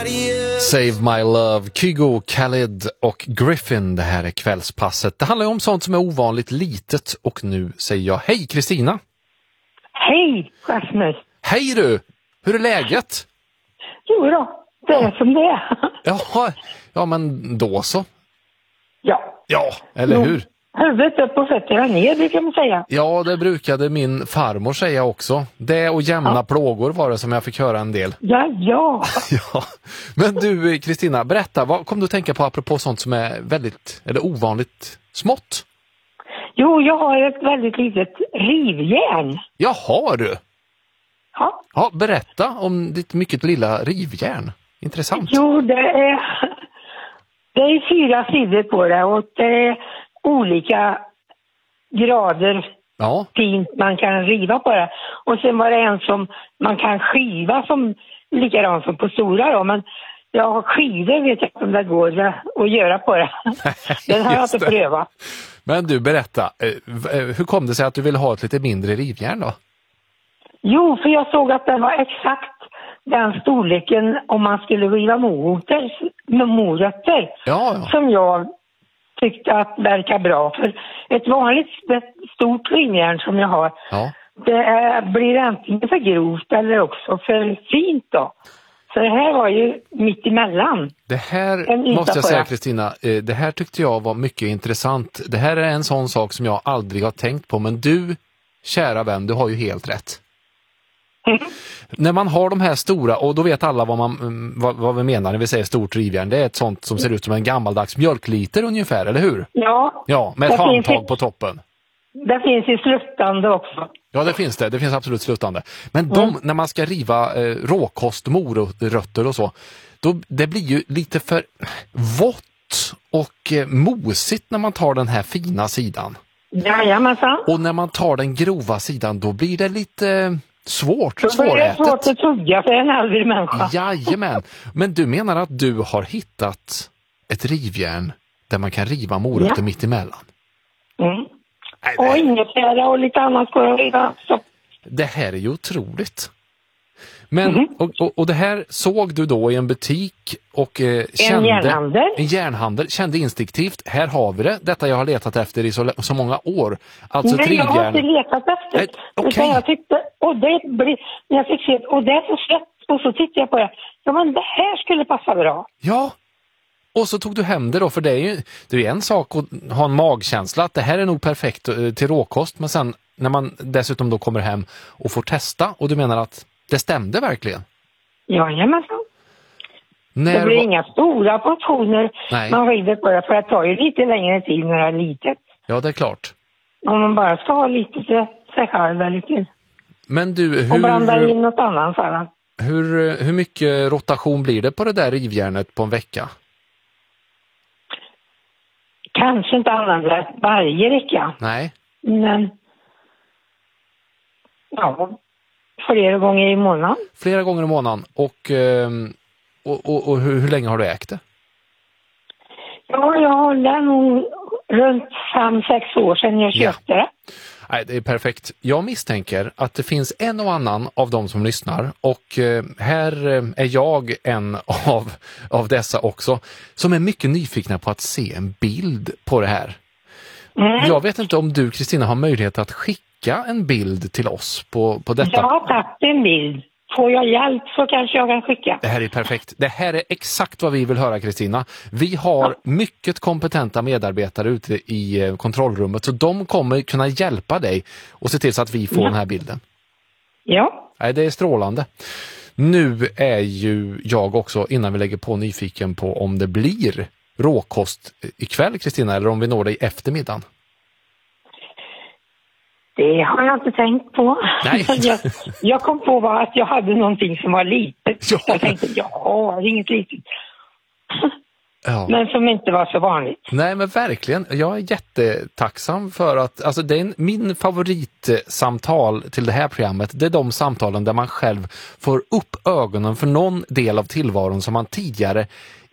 Save My Love, Kygo, Khaled och Griffin. Det här är kvällspasset. Det handlar ju om sånt som är ovanligt litet. Och nu säger jag hej Kristina. Hej Rasmus. Hej du, hur är läget? Jo då, det är som det är. Ja men då så. Ja, eller hur? Huvudet upp och fötterna ner brukar man säga. Ja, det brukade min farmor säga också. Det och jämna plågor var det som jag fick höra en del. Ja. Ja. Men du Kristina, berätta, vad kom du att tänka på apropå sånt som är väldigt, eller ovanligt smått? Jo, jag har ett väldigt litet rivjärn. Jaha du? Ja. Ja, berätta om ditt mycket lilla rivjärn. Intressant. Jo, det är 4 sidor på det och det är olika grader fint man kan riva på det. Och sen var det en som man kan skiva som likadant som på stora då. Men jag har skivor, vet jag inte om det går att göra på det. Den har jag inte prövat. Men du, berätta, hur kom det sig att du ville ha ett lite mindre rivjärn då? Jo, för jag såg att det var exakt den storleken om man skulle riva morötter. Ja. Som jag tyckte att verkar bra. För ett vanligt stort rivjärn som jag har, det blir antingen för grovt eller också för fint då. Så det här var ju mitt emellan. Det här måste jag säga Kristina, det här tyckte jag var mycket intressant. Det här är en sån sak som jag aldrig har tänkt på, men du, kära vän, du har ju helt rätt. När man har de här stora, och då vet alla vad vi menar när vi säger stort rivjärn, det är ett sånt som ser ut som en gammaldags mjölkliter ungefär, eller hur? Ja, med ett handtag på toppen. Det finns i sluttande också. Ja, det finns absolut sluttande. Men när man ska riva råkost, morötter och så, då, det blir ju lite för vått och mosigt när man tar den här fina sidan. Jajamensan. Och när man tar den grova sidan, då blir det lite svårätet. Då blir det svårt att tugga för en äldre människa. Jajamän. Men du menar att du har hittat ett rivjärn där man kan riva morötter mitt emellan? Och ingefära och lite annat går att riva. Det här är ju otroligt. Men, och det här såg du då i en butik och kände... En järnhandel. Kände instinktivt, här har vi det. Detta jag har letat efter i så många år. Alltså nej, jag har inte letat efter. Utan jag tyckte, och det blir... När jag fick se, och det är så slätt. Och så tittade jag på det. Ja, men det här skulle passa bra. Ja. Och så tog du hem det då, för det är ju en sak att ha en magkänsla att det här är nog perfekt till råkost, men sen när man dessutom då kommer hem och får testa, och du menar att det stämde verkligen? Jajamensan. Det blir inga stora portioner man river på det, för det tar ju lite längre tid när det är litet. Ja, det är klart. Om man bara ska ha lite till sig själv eller till. Men du, och blanda in något annat så. Hur mycket rotation blir det på det där rivjärnet på en vecka? Kanske inte använda varje vecka. Nej. Men flera gånger i månaden. Flera gånger i månaden. Och hur länge har du ägt det? Ja, jag har det nog runt 5-6 år sedan jag köpte det. Nej, det är perfekt. Jag misstänker att det finns en och annan av dem som lyssnar, och här är jag en av dessa också, som är mycket nyfikna på att se en bild på det här. Jag vet inte om du, Kristina, har möjlighet att skicka en bild till oss på detta. Jag har tagit en bild. Får jag hjälp så kanske jag kan skicka. Det här är perfekt. Det här är exakt vad vi vill höra, Kristina. Vi har mycket kompetenta medarbetare ute i kontrollrummet, så de kommer kunna hjälpa dig och se till så att vi får den här bilden. Ja. Nej, det är strålande. Nu är ju jag också, innan vi lägger på, nyfiken på om det blir råkost ikväll, Kristina, eller om vi når dig i eftermiddagen. Det har jag inte tänkt på. Nej. Jag kom på att jag hade någonting som var litet. Ja. Jag tänkte, det är inget litet. Ja. Men som inte var så vanligt. Nej, men verkligen. Jag är jättetacksam för att, alltså det är min favoritsamtal till det här programmet. Det är de samtalen där man själv får upp ögonen för någon del av tillvaron som man tidigare